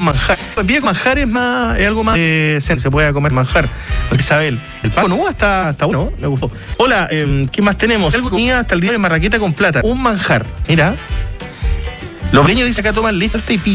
manjar. Bien, manjar es algo más se puede comer manjar. Isabel, el pan con uva está bueno, me gustó. Hola, ¿qué más tenemos? Algo comida hasta el día de marraqueta con plata. Un manjar, mira. Los niños dicen acá toman listo este y